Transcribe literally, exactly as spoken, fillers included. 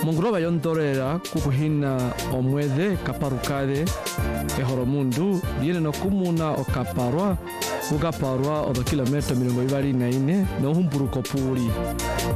Munguroba yondorera kukuhina omwede kaparukade ehoromundu yene no kumuna okaparwa ugaparwa odo kilometer mirongo ibiri na ine no humburuko puri